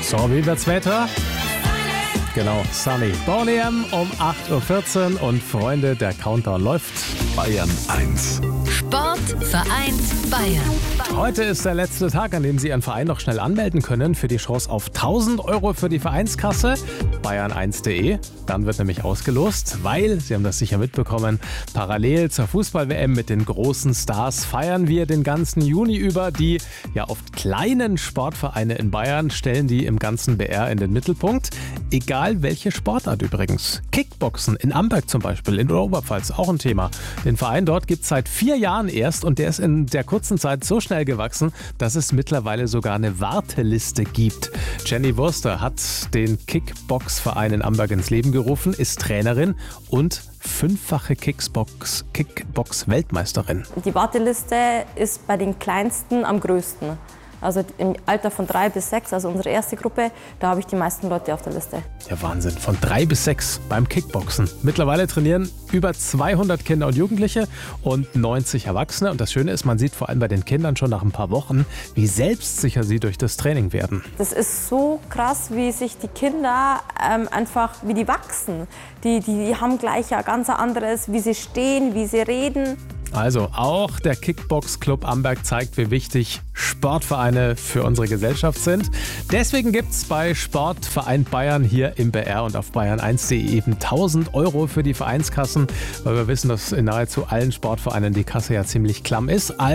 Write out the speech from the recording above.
So, wie wird's Wetter? Genau, sunny. Boney M um 8.14 Uhr und Freunde, der Countdown läuft. Bayern 1. Sport vereint Bayern. Heute ist der letzte Tag, an dem Sie Ihren Verein noch schnell anmelden können für die Chance auf 1.000 Euro für die Vereinskasse. Bayern1.de. Dann wird nämlich ausgelost, weil, Sie haben das sicher mitbekommen, parallel zur Fußball-WM mit den großen Stars feiern wir den ganzen Juni über. Die ja oft kleinen Sportvereine in Bayern stellen die im ganzen BR in den Mittelpunkt. Egal welche Sportart übrigens. Kickboxen in Amberg zum Beispiel, in der Oberpfalz, auch ein Thema. Den Verein dort gibt es seit 4 Jahren erst und der ist in der kurzen Zeit so schnell gewachsen, dass es mittlerweile sogar eine Warteliste gibt. Jenny Wurster hat den Kickbox-Verein in Amberg ins Leben gerufen, ist Trainerin und 5-fache Kickbox-Weltmeisterin. Die Warteliste ist bei den Kleinsten am größten. Also im Alter von 3 bis 6, also unsere erste Gruppe, da habe ich die meisten Leute auf der Liste. Ja, Wahnsinn. Von 3 bis 6 beim Kickboxen. Mittlerweile trainieren über 200 Kinder und Jugendliche und 90 Erwachsene. Und das Schöne ist, man sieht vor allem bei den Kindern schon nach ein paar Wochen, wie selbstsicher sie durch das Training werden. Das ist so krass, wie sich die Kinder wie die wachsen. Die haben gleich ein ganz anderes, wie sie stehen, wie sie reden. Also auch der Kickbox-Club Amberg zeigt, wie wichtig Sportvereine für unsere Gesellschaft sind. Deswegen gibt es bei Sportverein Bayern hier im BR und auf bayern1.de eben 1.000 Euro für die Vereinskassen, weil wir wissen, dass in nahezu allen Sportvereinen die Kasse ja ziemlich klamm ist.